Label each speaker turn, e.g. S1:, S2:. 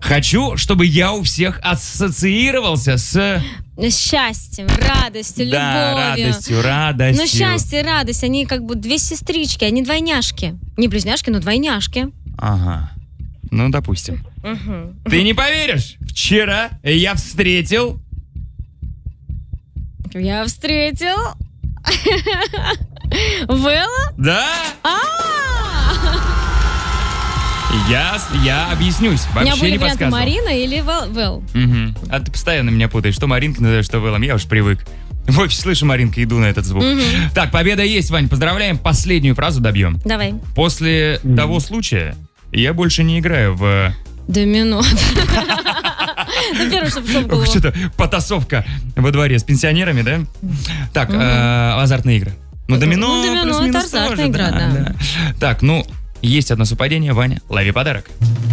S1: Хочу, чтобы я у всех ассоциировался с...
S2: Счастьем, радостью,
S1: Да,
S2: любовью.
S1: радостью.
S2: Ну, счастье и радость, они как бы две сестрички, они двойняшки. Не близняшки, но двойняшки.
S1: Ага. Ну, допустим.
S2: Угу.
S1: Ты не поверишь, вчера я встретил...
S2: Я встретил... Вэлла?
S1: Да? Я объяснюсь.
S2: У меня
S1: Вообще
S2: были
S1: не
S2: варианты
S1: подсказывал.
S2: Марина или Вэл.
S1: Угу. А ты постоянно меня путаешь. Что Маринка называешь, что Вэллом. Я уж привык. В офисе слышу Маринка, иду на этот звук. Так, победа есть, Вань. Поздравляем. Последнюю фразу добьем.
S2: Давай.
S1: После того случая я больше не играю в...
S2: Домино. Ну, первое, что было.
S1: Что-то потасовка во дворе с пенсионерами, да? Так, азартные игры. Ну, домино
S2: это
S1: плюс-минус
S2: азартная
S1: тоже,
S2: игра, да.
S1: Так, есть одно совпадение, Ваня. Лови подарок.